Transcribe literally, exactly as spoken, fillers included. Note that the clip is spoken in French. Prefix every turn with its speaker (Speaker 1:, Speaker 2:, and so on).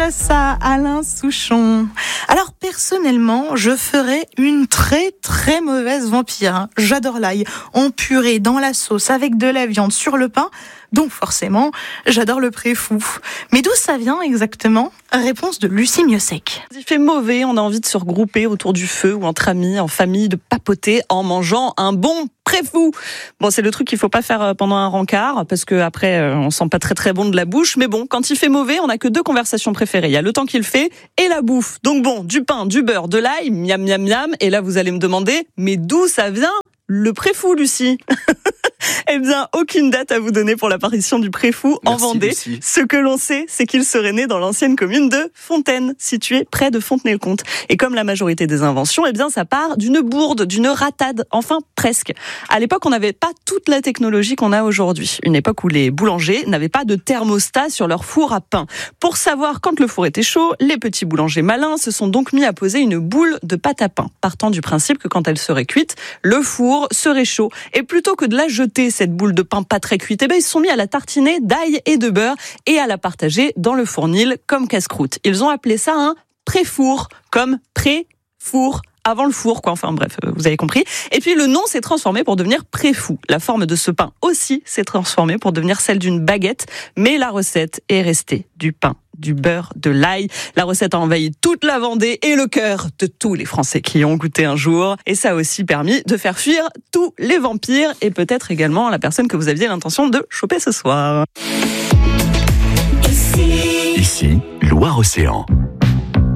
Speaker 1: ça, Alain Souchon. Alors personnellement, je ferais une très très mauvaise vampire. Hein. J'adore l'ail, en purée, dans la sauce, avec de la viande, sur le pain. Donc forcément, j'adore le préfou. Mais d'où ça vient exactement ? Réponse de Lucie Miossec.
Speaker 2: Il fait mauvais, on a envie de se regrouper autour du feu ou entre amis, en famille, de papoter en mangeant un bon préfou. Bon, c'est le truc qu'il faut pas faire pendant un rencard, parce que après, on sent pas très très bon de la bouche. Mais bon, quand il fait mauvais, on a que deux conversations préférées. Il y a le temps qu'il fait et la bouffe. Donc bon, du pain, du beurre, de l'ail, miam miam miam. Et là, vous allez me demander, mais d'où ça vient ? Le préfou, Lucie. Eh bien, aucune date à vous donner pour l'apparition du préfou en Vendée. Lucie. Ce que l'on sait, c'est qu'il serait né dans l'ancienne commune de Fontaine, située près de Fontenay-le-Comte. Et comme la majorité des inventions, eh bien, ça part d'une bourde, d'une ratade, enfin presque. À l'époque, on n'avait pas toute la technologie qu'on a aujourd'hui. Une époque où les boulangers n'avaient pas de thermostat sur leur four à pain. Pour savoir quand le four était chaud, les petits boulangers malins se sont donc mis à poser une boule de pâte à pain, partant du principe que quand elle serait cuite, le four serait chaud. Et plutôt que de la jeter, cette boule de pain pas très cuite, eh ben, ils se sont mis à la tartiner d'ail et de beurre et à la partager dans le fournil comme casse-croûte. Ils ont appelé ça un pré-four, comme pré-four. Avant le four, quoi. Enfin bref, vous avez compris. Et puis le nom s'est transformé pour devenir préfou. La forme de ce pain aussi s'est transformée pour devenir celle d'une baguette, mais la recette est restée du pain, du beurre, de l'ail. La recette a envahi toute la Vendée et le cœur de tous les Français qui y ont goûté un jour. Et ça a aussi permis de faire fuir tous les vampires et peut-être également la personne que vous aviez l'intention de choper ce soir.
Speaker 3: Ici, Ici Loire-Océan.